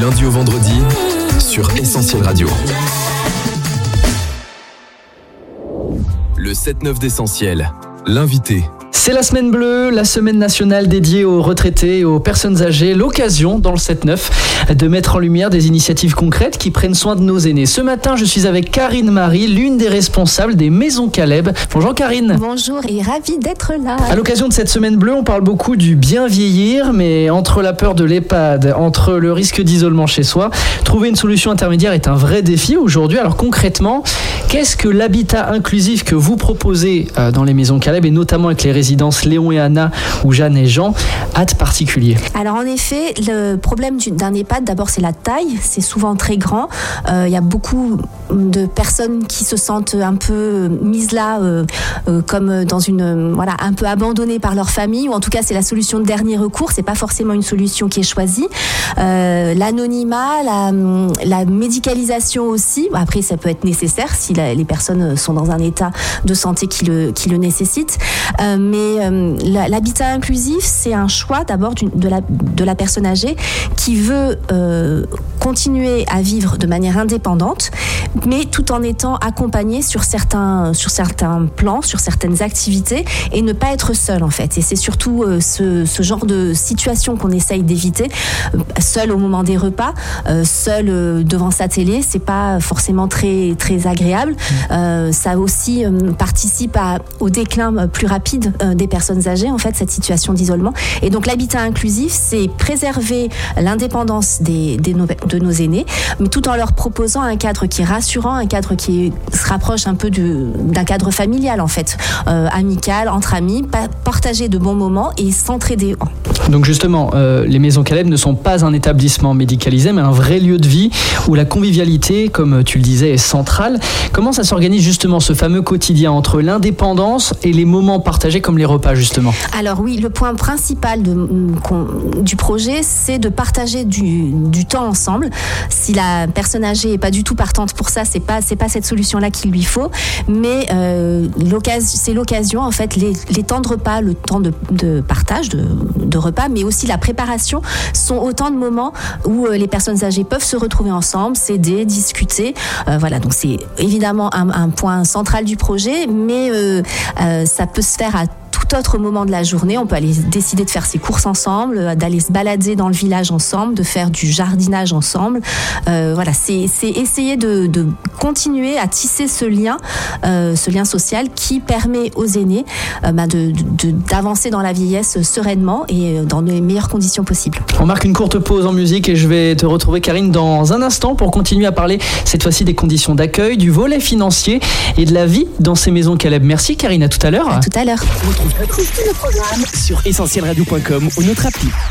lundi au vendredi sur Essentiel Radio. Le 7-9 d'Essentiel, l'invité. C'est la semaine bleue, la semaine nationale dédiée aux retraités et aux personnes âgées. L'occasion, dans le 7-9, de mettre en lumière des initiatives concrètes qui prennent soin de nos aînés. Ce matin, je suis avec Karine Marie, l'une des responsables des Maisons Caleb. Bonjour Karine. Bonjour et ravie d'être là. À l'occasion de cette semaine bleue, on parle beaucoup du bien vieillir, mais entre la peur de l'EHPAD, entre le risque d'isolement chez soi, trouver une solution intermédiaire est un vrai défi aujourd'hui. Alors concrètement, qu'est-ce que l'habitat inclusif que vous proposez dans les Maisons Caleb et notamment avec les résidences Léon et Anna ou Jeanne et Jean a de particulier? Alors en effet, le problème d'un EHPAD, d'abord c'est la taille, c'est souvent très grand. Il y a beaucoup de personnes qui se sentent un peu mises là, comme dans une un peu abandonnées par leur famille, ou en tout cas c'est la solution de dernier recours. C'est pas forcément une solution qui est choisie. L'anonymat, la médicalisation aussi. Après ça peut être nécessaire si les personnes sont dans un état de santé qui le nécessite. Mais l'habitat inclusif, c'est un choix d'abord de la personne âgée qui veut continuer à vivre de manière indépendante, mais tout en étant accompagnée sur certains plans, sur certaines activités, et ne pas être seule en fait. Et c'est surtout ce genre de situation qu'on essaye d'éviter. Seul au moment des repas, seul devant sa télé, c'est pas forcément très très agréable. Ça aussi participe au déclin plus rapide des personnes âgées, en fait, cette situation d'isolement. Et donc l'habitat inclusif, c'est préserver l'indépendance de nos aînés, mais tout en leur proposant un cadre qui est rassurant, un cadre qui se rapproche un peu d'un cadre familial, en fait, amical, entre amis, partager de bons moments et s'entraider. Donc justement, les Maisons Caleb ne sont pas un établissement médicalisé, mais un vrai lieu de vie où la convivialité, comme tu le disais, est centrale. Comment ça s'organise justement ce fameux quotidien entre l'indépendance et les moments partagés comme les repas justement? Alors oui, le point principal du projet, c'est de partager du temps ensemble. Si la personne âgée n'est pas du tout partante pour ça, c'est pas cette solution-là qu'il lui faut, mais c'est l'occasion, en fait, les temps de repas, le temps de partage, de repas, mais aussi la préparation sont autant de moments où les personnes âgées peuvent se retrouver ensemble, s'aider, discuter. Donc c'est évidemment un point central du projet, mais ça peut se faire à tout autre moment de la journée. On peut aller décider de faire ses courses ensemble, d'aller se balader dans le village ensemble, de faire du jardinage ensemble. C'est essayer de continuer à tisser ce lien social qui permet aux aînés d'avancer dans la vieillesse sereinement et dans les meilleures conditions possibles. On marque une courte pause en musique et je vais te retrouver, Karine, dans un instant pour continuer à parler cette fois-ci des conditions d'accueil, du volet financier et de la vie dans ces Maisons Caleb. Merci Karine, à tout à l'heure. À tout à l'heure. Retrouve tous nos programmes sur essentielradio.com ou notre appli.